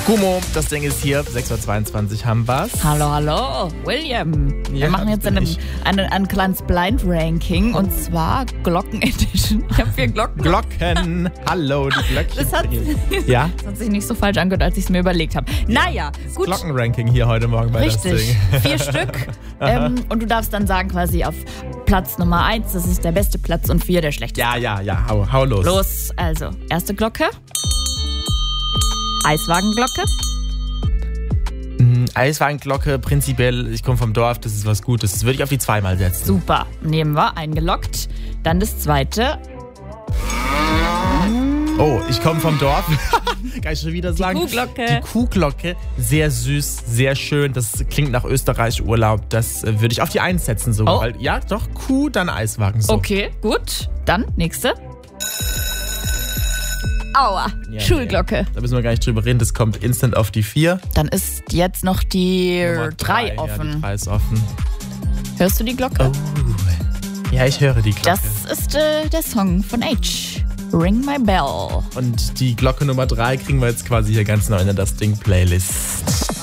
Kumo, das Ding ist hier. 6.22 Uhr haben wir's. Hallo, William. Wir machen jetzt ein kleines Blind-Ranking und zwar Glocken-Edition. Ich habe 4 Glocken. Glocken. Hallo, die Glöckchen. Das hat sich nicht so falsch angehört, als ich es mir überlegt habe. Naja, gut. Glockenranking hier heute Morgen bei Richtig. Das Ding. 4 Stück. Und du darfst dann sagen quasi auf Platz Nummer 1, das ist der beste Platz und 4 der schlechteste. Ja, hau los. Los, also, erste Glocke. Eiswagenglocke. Eiswagenglocke, prinzipiell, ich komme vom Dorf, das ist was Gutes. Das würde ich auf die 2 mal setzen. Super, nehmen wir, eingeloggt. Dann das zweite. Oh, ich komme vom Dorf. Kann ich schon wieder sagen. Kuhglocke. Die Kuhglocke, sehr süß, sehr schön. Das klingt nach Österreich-Urlaub. Das würde ich auf die 1 setzen. So. Oh. Weil, ja, doch, Kuh, dann Eiswagen. So. Okay, gut. Dann, nächste. Aua, Ja, Schulglocke. Ja. Da müssen wir gar nicht drüber reden, das kommt instant auf die 4. Dann ist jetzt noch die Nummer 3 Ja, offen. die 3 ist offen. Hörst du die Glocke? Oh. Ja, ich höre die Glocke. Das ist der Song von H. Ring My Bell. Und die Glocke Nummer 3 kriegen wir jetzt quasi hier ganz neu in der Das Ding Playlist.